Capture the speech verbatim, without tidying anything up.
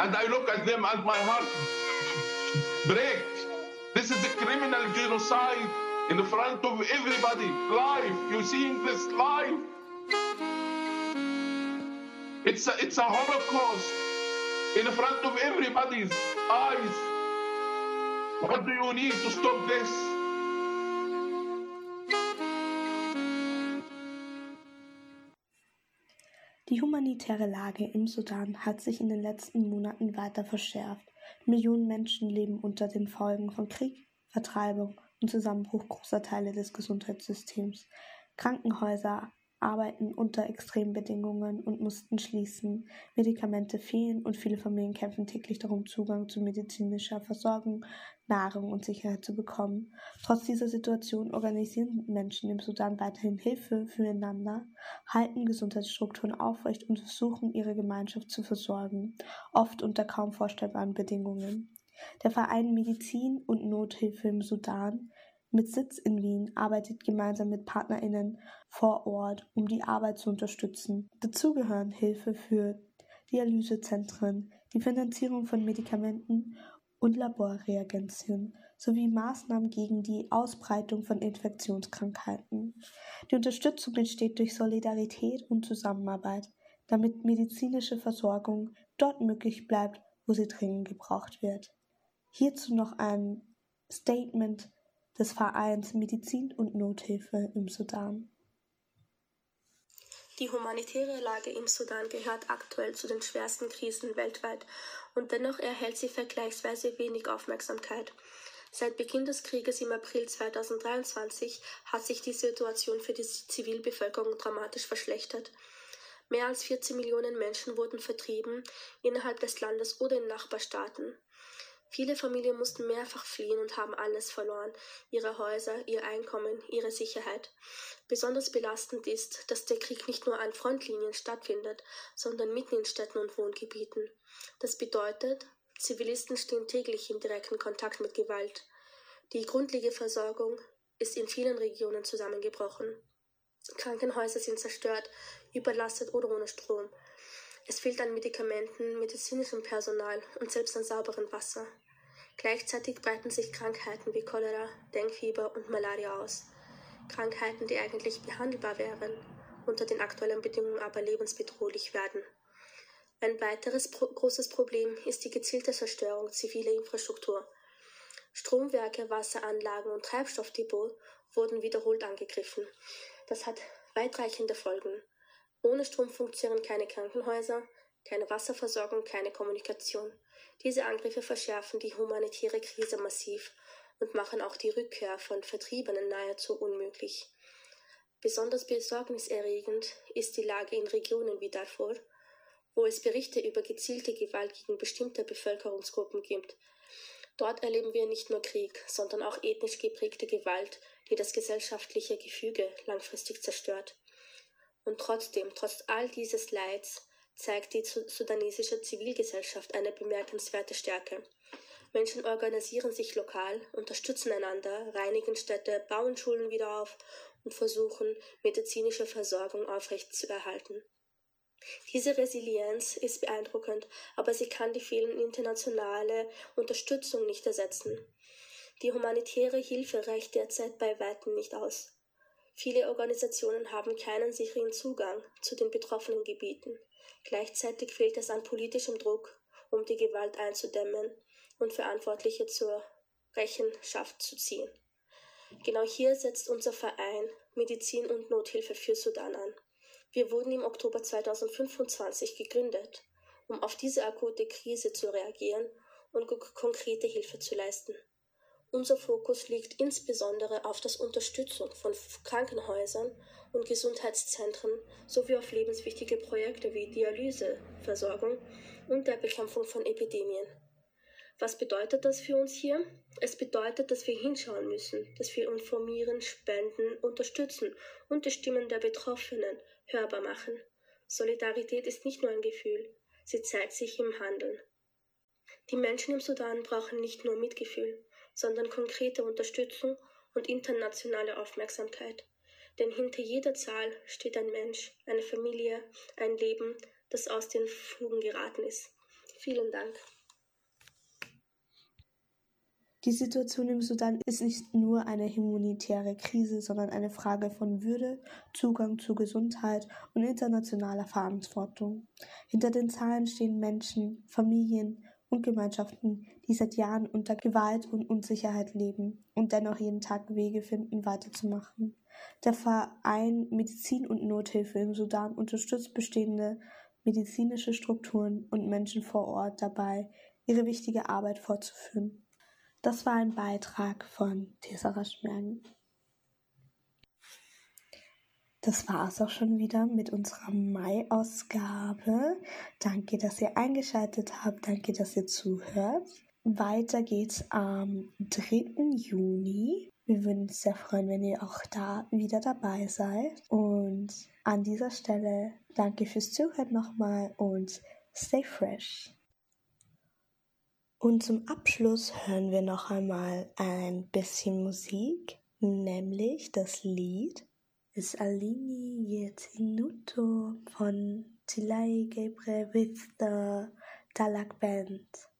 And I look at them and my heart breaks. This is a criminal genocide in front of everybody. Live, you seeing this live? It's a, it's a Holocaust in front of everybody's eyes. What do you need to stop this? Die humanitäre Lage im Sudan hat sich in den letzten Monaten weiter verschärft. Millionen Menschen leben unter den Folgen von Krieg, Vertreibung und Zusammenbruch großer Teile des Gesundheitssystems. Krankenhäuser arbeiten unter extremen Bedingungen und mussten schließen. Medikamente fehlen und viele Familien kämpfen täglich darum, Zugang zu medizinischer Versorgung, Nahrung und Sicherheit zu bekommen. Trotz dieser Situation organisieren Menschen im Sudan weiterhin Hilfe füreinander, halten Gesundheitsstrukturen aufrecht und versuchen, ihre Gemeinschaft zu versorgen, oft unter kaum vorstellbaren Bedingungen. Der Verein Medizin und Nothilfe im Sudan mit Sitz in Wien arbeitet gemeinsam mit PartnerInnen vor Ort, um die Arbeit zu unterstützen. Dazu gehören Hilfe für Dialysezentren, die Finanzierung von Medikamenten und Laborreagenzien sowie Maßnahmen gegen die Ausbreitung von Infektionskrankheiten. Die Unterstützung entsteht durch Solidarität und Zusammenarbeit, damit medizinische Versorgung dort möglich bleibt, wo sie dringend gebraucht wird. Hierzu noch ein Statement des Vereins Medizin und Nothilfe im Sudan. Die humanitäre Lage im Sudan gehört aktuell zu den schwersten Krisen weltweit und dennoch erhält sie vergleichsweise wenig Aufmerksamkeit. Seit Beginn des Krieges im April zweitausenddreiundzwanzig hat sich die Situation für die Zivilbevölkerung dramatisch verschlechtert. Mehr als vierzehn Millionen Menschen wurden vertrieben innerhalb des Landes oder in Nachbarstaaten. Viele Familien mussten mehrfach fliehen und haben alles verloren, ihre Häuser, ihr Einkommen, ihre Sicherheit. Besonders belastend ist, dass der Krieg nicht nur an Frontlinien stattfindet, sondern mitten in Städten und Wohngebieten. Das bedeutet, Zivilisten stehen täglich im direkten Kontakt mit Gewalt. Die grundlegende Versorgung ist in vielen Regionen zusammengebrochen. Krankenhäuser sind zerstört, überlastet oder ohne Strom. Es fehlt an Medikamenten, medizinischem Personal und selbst an sauberem Wasser. Gleichzeitig breiten sich Krankheiten wie Cholera, Denkfieber und Malaria aus. Krankheiten, die eigentlich behandelbar wären, unter den aktuellen Bedingungen aber lebensbedrohlich werden. Ein weiteres pro- großes Problem ist die gezielte Zerstörung ziviler Infrastruktur. Stromwerke, Wasseranlagen und Treibstoffdepots wurden wiederholt angegriffen. Das hat weitreichende Folgen. Ohne Strom funktionieren keine Krankenhäuser, keine Wasserversorgung, keine Kommunikation. Diese Angriffe verschärfen die humanitäre Krise massiv und machen auch die Rückkehr von Vertriebenen nahezu unmöglich. Besonders besorgniserregend ist die Lage in Regionen wie Darfur, wo es Berichte über gezielte Gewalt gegen bestimmte Bevölkerungsgruppen gibt. Dort erleben wir nicht nur Krieg, sondern auch ethnisch geprägte Gewalt, die das gesellschaftliche Gefüge langfristig zerstört. Und trotzdem, trotz all dieses Leids, zeigt die sudanesische Zivilgesellschaft eine bemerkenswerte Stärke. Menschen organisieren sich lokal, unterstützen einander, reinigen Städte, bauen Schulen wieder auf und versuchen, medizinische Versorgung aufrechtzuerhalten. Diese Resilienz ist beeindruckend, aber sie kann die fehlende internationale Unterstützung nicht ersetzen. Die humanitäre Hilfe reicht derzeit bei weitem nicht aus. Viele Organisationen haben keinen sicheren Zugang zu den betroffenen Gebieten. Gleichzeitig fehlt es an politischem Druck, um die Gewalt einzudämmen und Verantwortliche zur Rechenschaft zu ziehen. Genau hier setzt unser Verein Medizin und Nothilfe für Sudan an. Wir wurden im Oktober zweitausendfünfundzwanzig gegründet, um auf diese akute Krise zu reagieren und k- konkrete Hilfe zu leisten. Unser Fokus liegt insbesondere auf der Unterstützung von Krankenhäusern und Gesundheitszentren sowie auf lebenswichtige Projekte wie Dialyseversorgung und der Bekämpfung von Epidemien. Was bedeutet das für uns hier? Es bedeutet, dass wir hinschauen müssen, dass wir informieren, spenden, unterstützen und die Stimmen der Betroffenen hörbar machen. Solidarität ist nicht nur ein Gefühl, sie zeigt sich im Handeln. Die Menschen im Sudan brauchen nicht nur Mitgefühl, sondern konkrete Unterstützung und internationale Aufmerksamkeit. Denn hinter jeder Zahl steht ein Mensch, eine Familie, ein Leben, das aus den Fugen geraten ist. Vielen Dank. Die Situation im Sudan ist nicht nur eine humanitäre Krise, sondern eine Frage von Würde, Zugang zu Gesundheit und internationaler Verantwortung. Hinter den Zahlen stehen Menschen, Familien und Gemeinschaften, die seit Jahren unter Gewalt und Unsicherheit leben und dennoch jeden Tag Wege finden, weiterzumachen. Der Verein Medizin und Nothilfe im Sudan unterstützt bestehende medizinische Strukturen und Menschen vor Ort dabei, ihre wichtige Arbeit fortzuführen. Das war ein Beitrag von Tessera Schmergen. Das war es auch schon wieder mit unserer Mai-Ausgabe. Danke, dass ihr eingeschaltet habt. Danke, dass ihr zuhört. Weiter geht's am dritten Juni. Wir würden uns sehr freuen, wenn ihr auch da wieder dabei seid. Und an dieser Stelle danke fürs Zuhören nochmal und stay fresh. Und zum Abschluss hören wir noch einmal ein bisschen Musik, nämlich das Lied Es Alini Yetinuto von Tilai Gebre with the Dalak Band.